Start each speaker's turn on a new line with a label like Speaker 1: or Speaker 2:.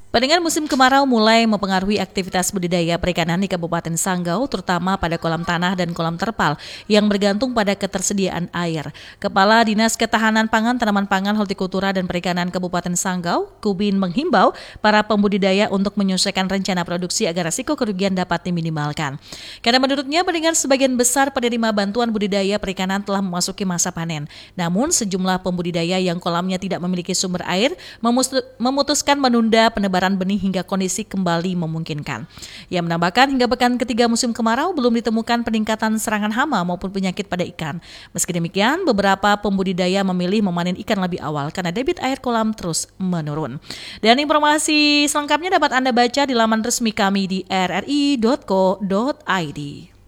Speaker 1: Pendengar, musim kemarau mulai mempengaruhi aktivitas budidaya perikanan di Kabupaten Sanggau, terutama pada kolam tanah dan kolam terpal yang bergantung pada ketersediaan air. Kepala Dinas Ketahanan Pangan, Tanaman Pangan, Hortikultura dan Perikanan Kabupaten Sanggau, Kubin, menghimbau para pembudidaya untuk menyesuaikan rencana produksi agar risiko kerugian dapat diminimalkan. Karena menurutnya, pendengar, sebagian besar penerima bantuan budidaya perikanan telah memasuki masa panen. Namun, sejumlah pembudidaya yang kolamnya tidak memiliki sumber air memutuskan menunda penebaran benih hingga kondisi kembali memungkinkan. Ia menambahkan hingga pekan ketiga musim kemarau belum ditemukan peningkatan serangan hama maupun penyakit pada ikan. Meski demikian, beberapa pembudidaya memilih memanen ikan lebih awal karena debit air kolam terus menurun. Dan informasi selengkapnya dapat Anda baca di laman resmi kami di rri.co.id.